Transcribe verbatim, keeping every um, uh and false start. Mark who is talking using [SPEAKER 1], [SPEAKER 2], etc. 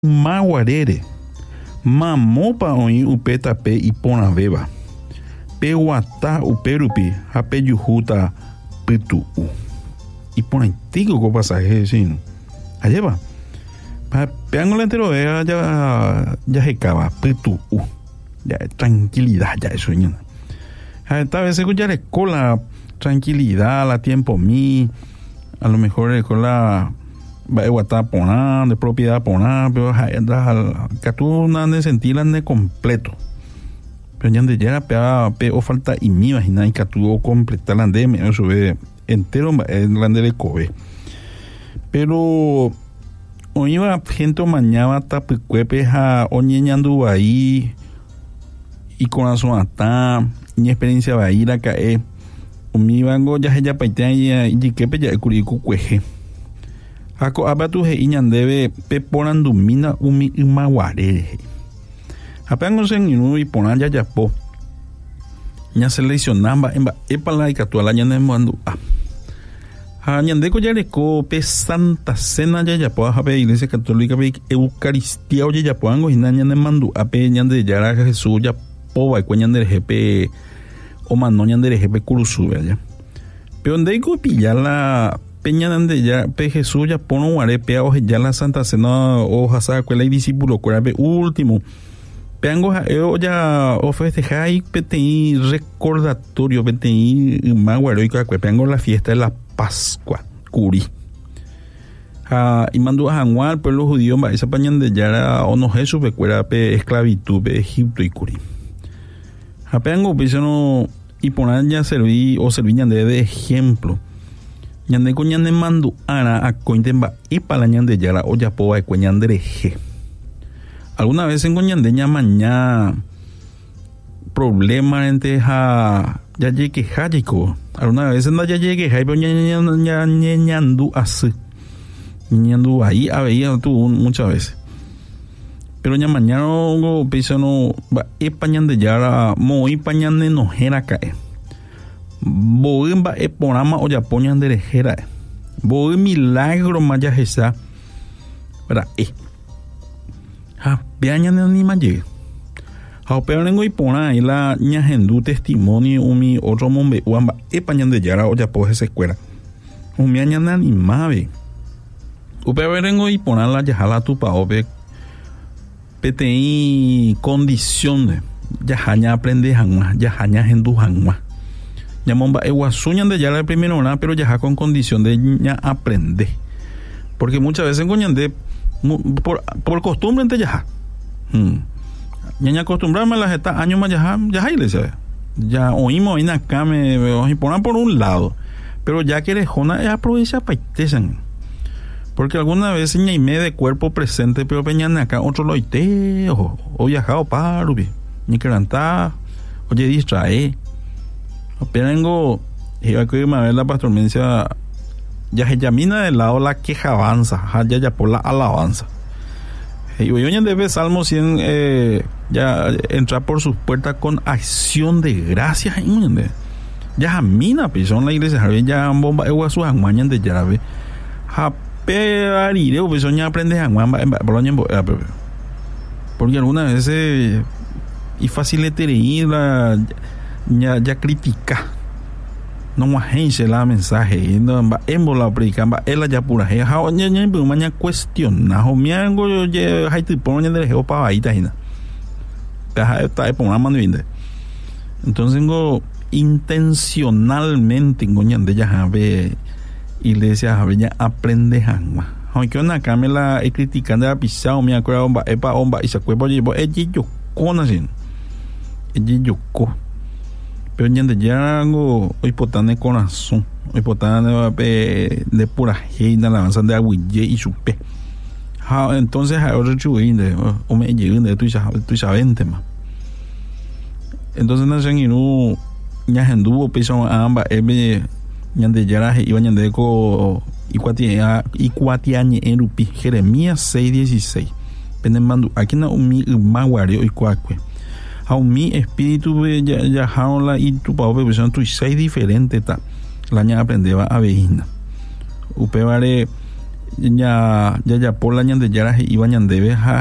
[SPEAKER 1] Maguarere. Mamopa oĩ upe tape iporãvéva. Peguata upérupi ha pejuhúta pytu'u. Iporãitíko ko pasaje chino. Ajépa. Peángola enterovea ya jahekáva pytu'u. Ya tranquilidad ya eso ñana. Esta vez ya le cola tranquilidad, la tiempo mí, a lo mejor le cola va a guardar poná, de propiedad poná, pero que tú no de sentirla de completo. Pero ya de ya pea pe o falta y mi imagina y que tú completar la de me eso ve entero en la de cobe. Pero hoy iba gente mañana tapicuepe a oñeñando ahí y con la zona mi experiencia va a ir a caer. Mi bango ya ya paitea y que pe ya curico cueje. Ako abatu he iñandebe pe poran domina umi imaguare. Apango sen inu y poran ya ya po. Ña seleccionamba emba epala y catuala ña nemandu a. Ha ñandeko ya le ko pe Santa Cena ya ya po ha pe Iglesia Católica pe Eucaristía o ya ya po ango hina ña nemandu a pe ñande ya ra Jesús ya po va cuñan del jepe o manoñan del jepe curusube allá. Pero donde hay que pillar la peña donde ya pe Jesús ya pone un arepea o ya la Santa Cena o jasa cuela y discípulo cuera pe último. Peango ya o festeja y petei recordatorio petei maguaro y que peango la fiesta de la Pascua curi. Ha y mandó a Januar por los judíos va esa pañan de ya o no Jesús pe cuera pe esclavitud pe Egipto y curi. Apeango pisono y poner ya serví o serví ñande de ejemplo. Ñande con ñande mando ara a cointemba y para ñande yara o ya poa e coñande reje. Alguna vez en coñande ña maña problema entre ha ya llegue hajiko. Alguna vez en ya llegue hay pero ña ña ña ña ñandu así. Ñandu ahí a veía tú muchas veces. Pero ya mañana no pisono va e pañan de yara moi pañan de nojera cae. Boen va e porama o ya poñan de rejera. Boen milagro maya jesa. Para e. Ha peañan de ni maye. Ha pero nengo y pona y la ña hendu testimonio umi otro mombe uamba e pañan de yara o ya poje se escuela. Umi añan ni mabe. Upe verengo y pona la yajala tu pa obe. Petei condiciones ya haña aprende hanwa ya haña hendu hanwa ya momba eguasuñan de ya la primera hora pero ya con condición de ya aprende porque muchas veces coñande por por costumbre ente ya hmm. ya ya acostumbrarme a las estas años más ya ya iglesia ya oímos en acá me me ponen por un lado pero ya que rejona ya aprovecha paitesan. Porque alguna vez ña me de cuerpo presente, pero peñan acá otro loite, o, o viajado parubi, ni queranta, oye distrae. Aperengo, iba a que me ver la pastormencia, ya se llamina de lado la queja avanza, ya ya por la alabanza. Y hoy en debe Salmo cien, eh, ya entrar por sus puertas con acción de gracias, ya jamina, pisón la iglesia, ya bomba, ego a sus amañas de llave, pero pues soña aprende a porque algunas veces y fácil de la ya ya critica no más gente la mensaje no va en la predica va ella ya pura je ha oña ña pero maña cuestiona o miango yo hay te ponen de geo pa ahí tajina ta está por una mano vinde entonces go intencionalmente ngoñande ya have iglesia aveña aprende hanwa aunque una camela e criticando a pisao me acuerdo bomba epa bomba y se cuerpo llevo e yo con así e yo co pero ñande ya algo hoy potane corazón hoy potane de de pura heina la avanzan de aguille y supe ha entonces ha otro chuinde o me llegan de tu tu sabente ma entonces no sé ni no ña hendu piso amba e ñande yaraje iba ñande ko ikuatia ikuatiañe erupi Jeremías seis dieciséis penemando aquí na umi maguare o ikuakue a mi espíritu ya ya jaula y tu pavo pues son tu seis diferente ta la ña aprendeba a vejina upe vale ña yajapo la ñandejára he'íva ñandéve ha